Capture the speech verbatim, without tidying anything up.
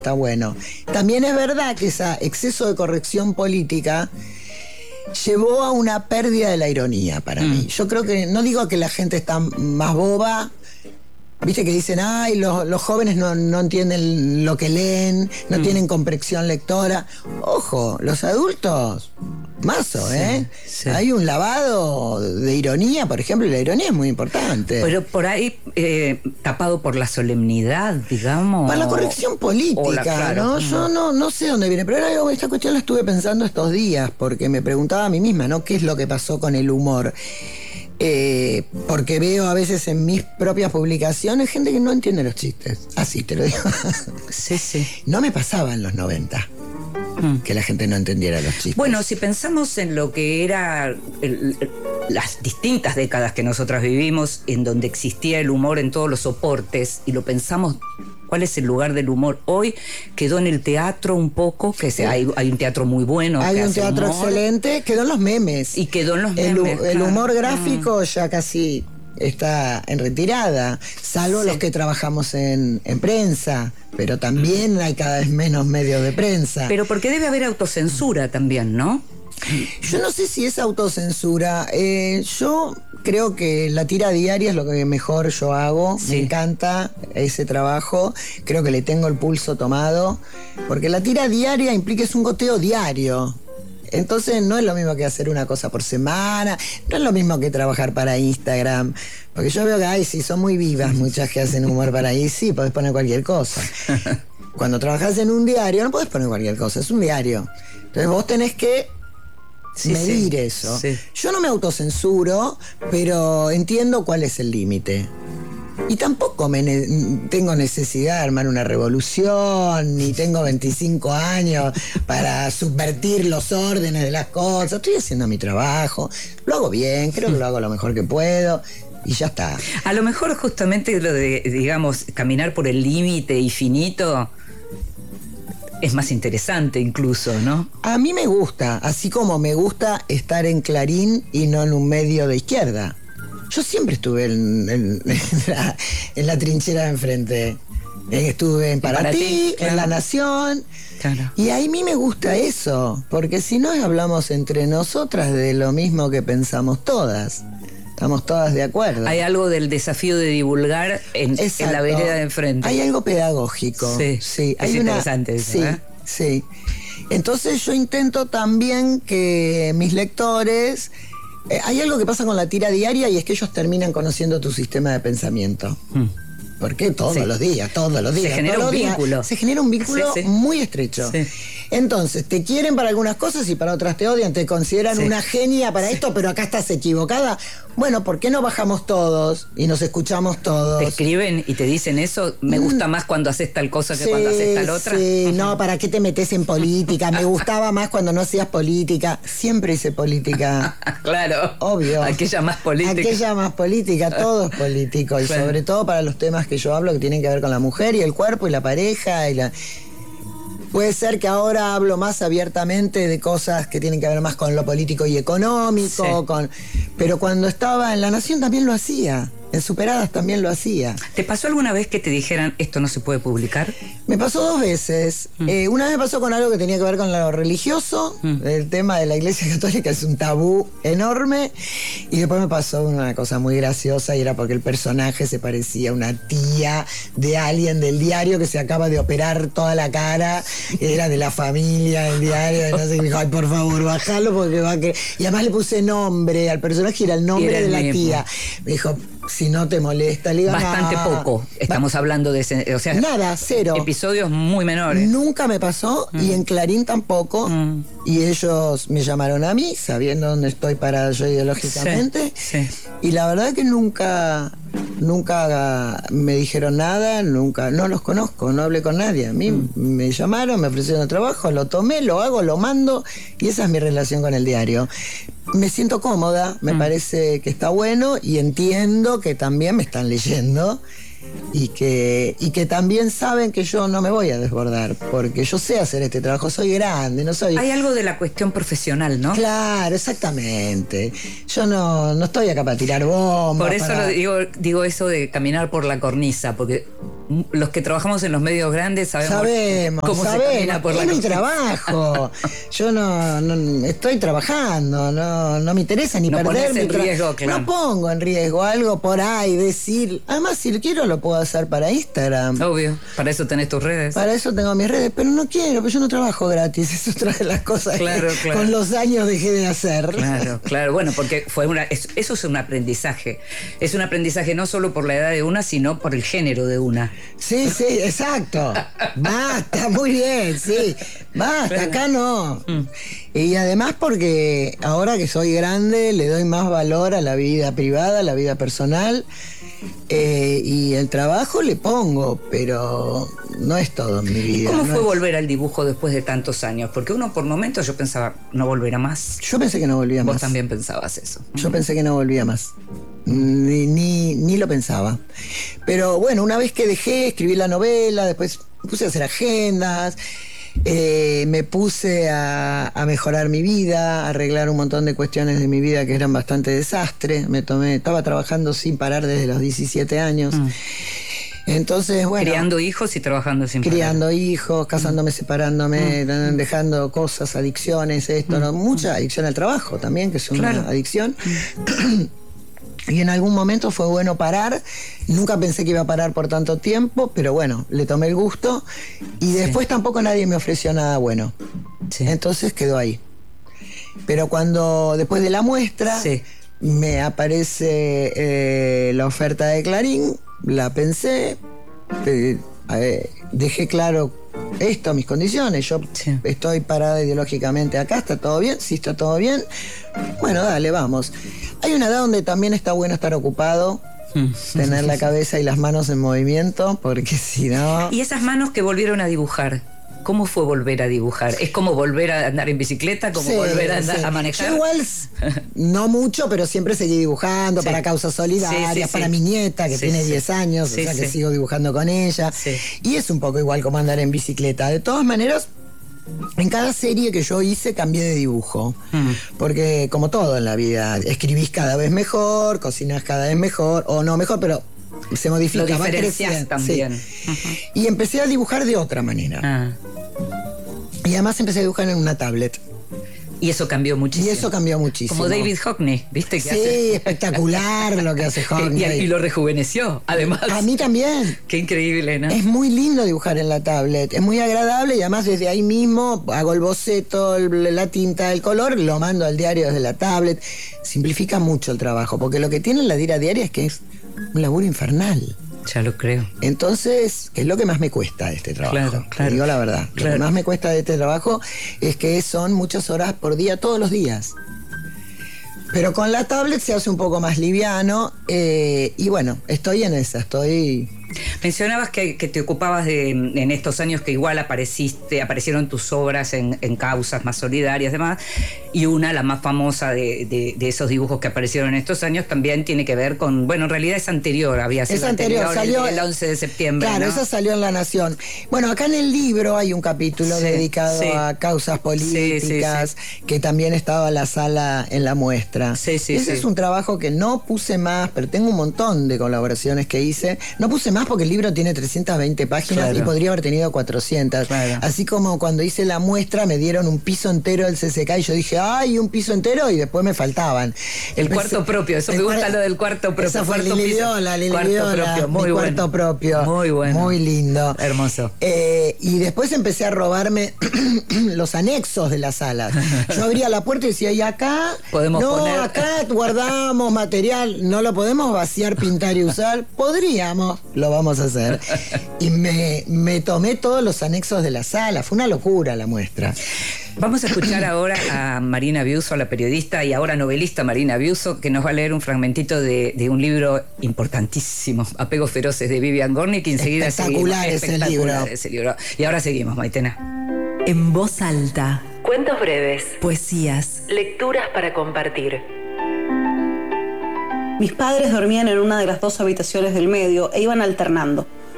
Está bueno. También es verdad que ese exceso de corrección política llevó a una pérdida de la ironía para mm. mí. Yo creo que, no digo que la gente está más boba, viste que dicen, ay, los, los jóvenes no, no entienden lo que leen, no mm. tienen comprensión lectora. Ojo, los adultos, mazo, sí, ¿eh? Sí. Hay un lavado de ironía, por ejemplo, y la ironía es muy importante. Pero por ahí, eh, tapado por la solemnidad, digamos. Para la corrección política, la, claro, ¿no? Mm. Yo no, no sé dónde viene, pero era, esta cuestión la estuve pensando estos días, porque me preguntaba a mí misma, ¿no? ¿Qué es lo que pasó con el humor? Eh, porque veo a veces en mis propias publicaciones gente que no entiende los chistes. Así te lo digo. Sí, sí. No me pasaba en los noventa mm. que la gente no entendiera los chistes. Bueno, si pensamos en lo que era el, el, las distintas décadas que nosotras vivimos, en donde existía el humor en todos los soportes, y lo pensamos, ¿cuál es el lugar del humor hoy? Quedó en el teatro un poco, que sí. hay, hay un teatro muy bueno. Hay que un hace teatro humor. excelente, quedó en los memes. Y quedó en los el, memes. El claro. humor gráfico mm. ya casi está en retirada, salvo sí. los que trabajamos en, en prensa, pero también hay cada vez menos medios de prensa. Pero porque debe haber autocensura también, ¿no? Yo no sé si es autocensura. Eh, yo creo que la tira diaria es lo que mejor yo hago. Sí. Me encanta ese trabajo. Creo que le tengo el pulso tomado. Porque la tira diaria implica es un goteo diario. Entonces no es lo mismo que hacer una cosa por semana. No es lo mismo que trabajar para Instagram. Porque yo veo que, ay, sí, son muy vivas muchas que hacen humor para ahí. Sí, podés poner cualquier cosa. Cuando trabajás en un diario no podés poner cualquier cosa. Es un diario. Entonces vos tenés que Sí, medir sí, eso. Sí. Yo no me autocensuro, pero entiendo cuál es el límite. Y tampoco me ne- tengo necesidad de armar una revolución, ni tengo veinticinco años para subvertir los órdenes de las cosas. Estoy haciendo mi trabajo, lo hago bien, creo que lo hago lo mejor que puedo. Y ya está. A lo mejor justamente lo de, digamos, caminar por el límite infinito es más interesante incluso, ¿no? A mí me gusta, así como me gusta estar en Clarín y no en un medio de izquierda. Yo siempre estuve en, en, en, la, en la trinchera de enfrente. Estuve en Paraty, claro. en La Nación. Claro. Y a mí me gusta eso, porque si no hablamos entre nosotras de lo mismo que pensamos todas. Estamos todas de acuerdo. Hay algo del desafío de divulgar en, en la vereda de enfrente. Hay algo pedagógico. Sí, sí. Es hay interesante una, eso, sí, ¿eh? Sí. Entonces yo intento también que mis lectores... Eh, hay algo que pasa con la tira diaria y es que ellos terminan conociendo tu sistema de pensamiento. Hmm. Porque todos sí. los días, todos los días. Se genera un vínculo. Días, se genera un vínculo sí, sí. muy estrecho. Sí. Entonces, te quieren para algunas cosas y para otras te odian, te consideran sí. una genia para sí. esto, pero acá estás equivocada. Bueno, ¿por qué no bajamos todos y nos escuchamos todos? Te escriben y te dicen eso, me gusta más cuando haces tal cosa que sí, cuando haces tal otra. Sí, no, ¿para qué te metes en política? Me gustaba más cuando no hacías política. Siempre hice política. Claro. Obvio. Aquella más política. Aquella más política, todo es político. Y claro. sobre todo para los temas que yo hablo que tienen que ver con la mujer y el cuerpo y la pareja y la... Puede ser que ahora hablo más abiertamente de cosas que tienen que ver más con lo político y económico, sí. con... pero cuando estaba en La Nación también lo hacía. En Superadas también lo hacía. ¿Te pasó alguna vez que te dijeran esto no se puede publicar? Me pasó dos veces. Mm. Eh, una vez me pasó con algo que tenía que ver con lo religioso. Mm. El tema de la Iglesia Católica es un tabú enorme. Y después me pasó una cosa muy graciosa y era porque el personaje se parecía a una tía de alguien del diario que se acaba de operar toda la cara. Era de la familia del diario. Y no sé, me dijo, ay, por favor, bájalo porque va a que... Y además le puse nombre al personaje y era el nombre era el de la mismo. Tía. Me dijo... Si no te molesta, le digo, bastante nah. poco. Estamos Va- hablando de ese, o sea, nada, cero. Episodios muy menores. Nunca me pasó mm. y en Clarín tampoco. Mm. Y ellos me llamaron a mí, sabiendo dónde estoy parada yo ideológicamente. Sí, sí. Y la verdad que nunca, nunca me dijeron nada, nunca, no los conozco, no hablé con nadie. A mí mm. me llamaron, me ofrecieron trabajo, lo tomé, lo hago, lo mando y esa es mi relación con el diario. Me siento cómoda, me mm. parece que está bueno y entiendo que también me están leyendo y que, y que también saben que yo no me voy a desbordar porque yo sé hacer este trabajo, soy grande, no soy... Hay algo de la cuestión profesional, ¿no? Claro, exactamente. Yo no, no estoy acá para tirar bombas. Por eso para... lo digo, digo eso de caminar por la cornisa, porque los que trabajamos en los medios grandes sabemos, sabemos cómo sabemos. se camina por la es mi noche. trabajo. Yo no, no estoy trabajando, no, no me interesa ni no perder mi en tra- riesgo, claro. No pongo en riesgo algo por ahí, decir. Además, si lo quiero, lo puedo hacer para Instagram. Obvio, para eso tenés tus redes. Para eso tengo mis redes, pero no quiero, porque yo no trabajo gratis. Es otra de las cosas Claro, que claro. con los años dejé de hacer. Claro, claro. Bueno, porque fue una, es- eso es un aprendizaje. Es un aprendizaje no solo por la edad de una, sino por el género de una. Sí, sí, exacto. Basta, muy bien, sí. Basta, acá no. Mm. Y además porque ahora que soy grande le doy más valor a la vida privada, a la vida personal. Eh, y el trabajo le pongo, pero no es todo en mi vida. ¿Cómo no fue es- volver al dibujo después de tantos años? Porque uno por momentos yo pensaba, no volverá más. Yo pensé que no volvía Vos más. también pensabas eso. Yo pensé que no volvía más. Ni, ni, ni lo pensaba. Pero bueno, una vez que dejé, escribí la novela, después me puse a hacer agendas, eh, me puse a, a mejorar mi vida, a arreglar un montón de cuestiones de mi vida que eran bastante desastre. Me tomé, estaba trabajando sin parar desde los diecisiete años. Mm. Entonces, bueno. Criando hijos y trabajando sin parar. Criando hijos, casándome, separándome, Mm. dejando cosas, adicciones, esto, ¿no? Mucha adicción al trabajo también, que es una Claro. adicción. Y en algún momento fue bueno parar. Nunca pensé que iba a parar por tanto tiempo, pero bueno, le tomé el gusto. Y después tampoco nadie me ofreció nada bueno. Sí. Entonces quedó ahí. Pero cuando, después de la muestra, Sí. me aparece eh, la oferta de Clarín, la pensé, eh, eh, dejé claro esto, mis condiciones. Yo Sí. estoy parada ideológicamente acá, ¿está todo bien? Sí, está todo bien. Bueno, dale, vamos. Hay una edad donde también está bueno estar ocupado, Mm. tener la cabeza y las manos en movimiento, porque si no... Y esas manos que volvieron a dibujar, ¿cómo fue volver a dibujar? ¿Es como volver a andar en bicicleta? ¿Como Sí, volver a, andar, sí. a manejar? Yo igual, no mucho, pero siempre seguí dibujando Sí. para causas solidarias, Sí, sí, para sí. mi nieta, que Sí, tiene sí. diez años, Sí, o sea que sí. sigo dibujando con ella. Sí. Y es un poco igual como andar en bicicleta. De todas maneras, en cada serie que yo hice cambié de dibujo. Mm. Porque como todo en la vida, escribís cada vez mejor, cocinás cada vez mejor, o no mejor, pero se modifica, Lo va diferenciás creciendo. también. Sí. Y empecé a dibujar de otra manera. Ah. Y además empecé a dibujar en una tablet. Y eso cambió Y muchísimo. eso cambió muchísimo. Como David Hockney, ¿viste? Que Sí, hace- espectacular lo que hace que- Hockney. y, y lo rejuveneció, además. A mí también. Qué increíble, ¿no? Es muy lindo dibujar en la tablet, es muy agradable y además desde ahí mismo hago el boceto, el- la tinta, el color, lo mando al diario desde la tablet. Simplifica mucho el trabajo, porque lo que tiene la tira diaria es que es un laburo infernal. Ya lo creo. Entonces, es lo que más me cuesta de este trabajo. Claro, claro. Te digo la verdad. Lo Claro. que más me cuesta de este trabajo es que son muchas horas por día, todos los días. Pero con la tablet se hace un poco más liviano eh, y bueno, estoy en esa, estoy... Mencionabas que, que te ocupabas de, en estos años que igual apareciste, aparecieron tus obras en, en causas más solidarias y demás, y una, la más famosa de, de, de esos dibujos que aparecieron en estos años, también tiene que ver con, bueno, en realidad es anterior, había sido Es anterior, el- salió el, once de septiembre, Claro, ¿no? esa salió en La Nación. Bueno, acá en el libro hay un capítulo Sí, dedicado sí. a causas políticas, Sí, sí, que también estaba en la sala en la muestra. Sí, sí, Ese sí. es un trabajo que no puse más, pero tengo un montón de colaboraciones que hice. No puse más porque el libro tiene trescientas veinte páginas Claro. y podría haber tenido cuatrocientas. Claro. Así como cuando hice la muestra me dieron un piso entero del C C K y yo dije, ¡ay, un piso entero! Y después me faltaban. El Empecé- cuarto propio, eso el me gusta cuar- lo del cuarto propio. Esa fue cuarto Lili piso. Viola, Lili Cuarto Viola, propio, muy mi bueno. cuarto propio. Muy bueno. Muy lindo. Hermoso. Eh, y después empecé a robarme los anexos de las salas. Yo abría la puerta y decía, ¿y acá? Podemos no, poner- acá guardamos material, no lo podemos vaciar, pintar y usar. Podríamos, lo vamos a hacer. Y me, me tomé todos los anexos de la sala. Fue una locura la muestra. Vamos a escuchar ahora a Marina Biuso, la periodista y ahora novelista Marina Biuso, que nos va a leer un fragmentito de, de un libro importantísimo, Apegos Feroces, de Vivian Gornick, y enseguida Espectacular seguimos. ese Espectacular libro. ese libro. Y ahora seguimos, Maitena. En voz alta. Cuentos breves. Poesías. Lecturas para compartir. Mis padres dormían en una de las dos habitaciones del medio e iban alternando.